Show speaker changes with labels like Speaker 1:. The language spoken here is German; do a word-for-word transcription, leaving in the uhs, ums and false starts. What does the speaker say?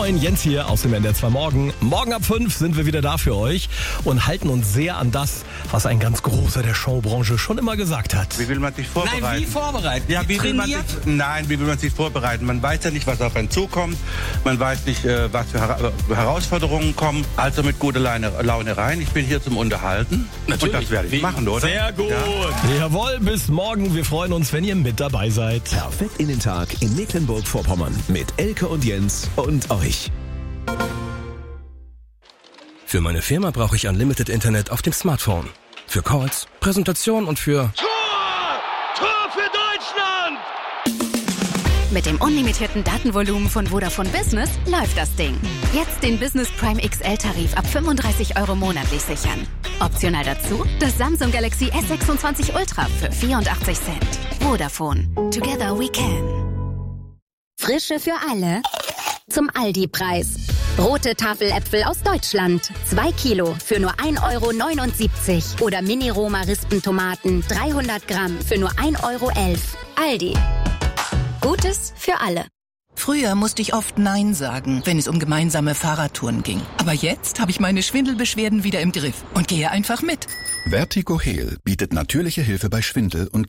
Speaker 1: Moin, Jens hier aus dem N D R zwei Morgen. Morgen ab fünf sind wir wieder da für euch und halten uns sehr an das, was ein ganz Großer der Showbranche schon immer gesagt hat.
Speaker 2: Wie will man sich vorbereiten?
Speaker 3: Nein, wie vorbereiten?
Speaker 2: Ja, wie will man sich, nein, wie will man sich vorbereiten? Man weiß ja nicht, was auf einen zukommt. Man weiß nicht, was für Herausforderungen kommen. Also mit guter Laune, Laune rein. Ich bin hier zum Unterhalten.
Speaker 3: Natürlich.
Speaker 2: Und das werde ich wie? machen, oder?
Speaker 3: Sehr gut.
Speaker 2: Ja.
Speaker 1: Jawohl, bis morgen. Wir freuen uns, wenn ihr mit dabei seid.
Speaker 4: Perfekt in den Tag in Mecklenburg-Vorpommern mit Elke und Jens und euch.
Speaker 5: Für meine Firma brauche ich Unlimited Internet auf dem Smartphone. Für Calls, Präsentation und für...
Speaker 6: Tor! Tor für Deutschland!
Speaker 7: Mit dem unlimitierten Datenvolumen von Vodafone Business läuft das Ding. Jetzt den Business Prime X L-Tarif ab fünfunddreißig Euro monatlich sichern. Optional dazu das Samsung Galaxy S sechsundzwanzig Ultra für vierundachtzig Cent. Vodafone. Together we can.
Speaker 8: Frische für alle. Zum Aldi-Preis. Rote Tafeläpfel aus Deutschland. zwei Kilo für nur ein Euro neunundsiebzig. Oder Mini-Roma-Rispentomaten dreihundert Gramm für nur ein Euro elf. Aldi. Gutes für alle.
Speaker 9: Früher musste ich oft Nein sagen, wenn es um gemeinsame Fahrradtouren ging. Aber jetzt habe ich meine Schwindelbeschwerden wieder im Griff und gehe einfach mit.
Speaker 10: Vertigo Heal bietet natürliche Hilfe bei Schwindel und